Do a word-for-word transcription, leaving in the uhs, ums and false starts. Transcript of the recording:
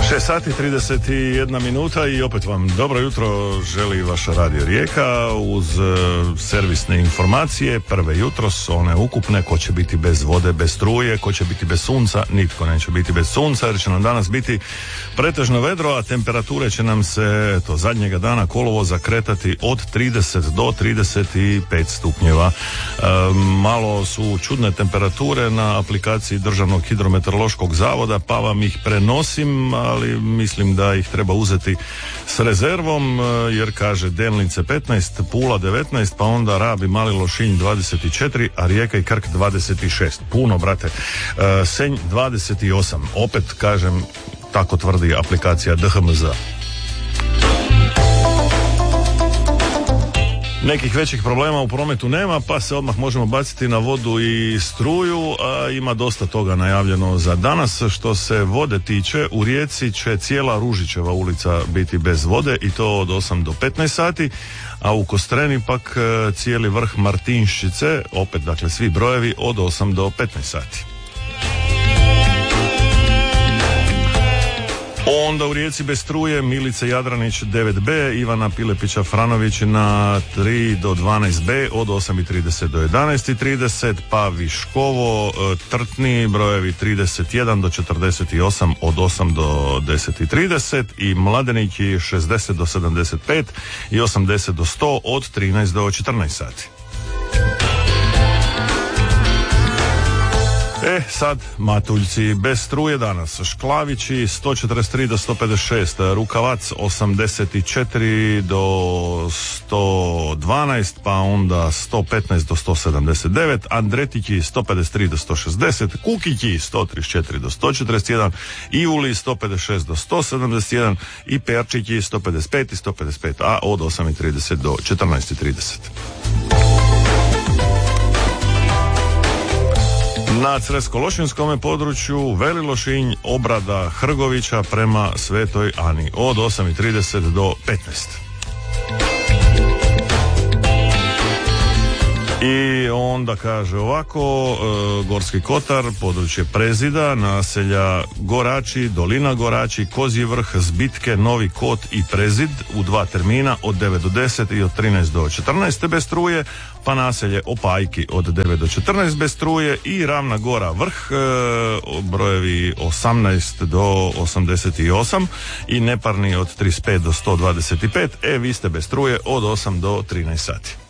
šest sati trideset jedna minuta i opet vam dobro jutro želi vaša Radio Rijeka uz uh, servisne informacije. Prve jutros, one ukupne, ko će biti bez vode, bez struje, ko će biti bez sunca, nitko neće biti bez sunca jer će nam danas biti pretežno vedro, a temperature će nam se eto, zadnjega dana kolovoza kretati od trideset do trideset pet stupnjeva. E, malo su čudne temperature na aplikaciji Državnog hidrometeorološkog zavoda, pa vam ih prenosim, ali mislim da ih treba uzeti s rezervom, jer kaže Delnice petnaest, Pula devetnaest, pa onda Rab i Mali Lošinj dvadeset četiri, a Rijeka i Krk dvadeset šest. Puno, brate. E, Senj dvadeset osam. Opet kažem, tako tvrdi aplikacija D H M Z. Nekih većih problema u prometu nema, pa se odmah možemo baciti na vodu i struju, a ima dosta toga najavljeno za danas. Što se vode tiče, u Rijeci će cijela Ružićeva ulica biti bez vode i to od osam do petnaest sati, a u Kostreni pak cijeli vrh Martinščice, opet dakle svi brojevi od osam do petnaest sati. Onda u Rijeci bez struje Milice Jadranić devet B, Ivana Pilepića Franović na tri do dvanaest B od osam i trideset do jedanaest i trideset, pa Viškovo Trtni brojevi trideset jedan do četrdeset osam od osam do deset i trideset i Mladenići šezdeset do sedamdeset pet i osamdeset do sto od trinaest do četrnaest sati. E, sad Matuljci bez struje danas. Šklavići sto četrdeset tri do sto pedeset šest, Rukavac osamdeset četiri do sto dvanaest, pa onda sto petnaest do sto sedamdeset devet, Andretići sto pedeset tri do sto šezdeset, Kukići sto trideset četiri do sto četrdeset jedan, Ivuli sto pedeset šest do sto sedamdeset jedan i Perčići sto pedeset pet i sto pedeset pet, a od osam i trideset do četrnaest i trideset. Na Cresko-Lošinskome području Veli Lošinj, Obrada Hrgovića prema Svetoj Ani od osam i trideset do petnaest. I onda kaže ovako, e, Gorski Kotar, područje Prezida, naselja Gorači, Dolina Gorači, Kozji vrh, Zbitke, Novi Kot i Prezid u dva termina od devet do deset i od trinaest do četrnaest bez struje, pa naselje Opajki od devet do četrnaest bez struje i Ravna Gora vrh, e, brojevi osamnaest do osamdeset osam i Neparni od trideset pet do sto dvadeset pet, e vi ste bez struje od osam do trinaest sati.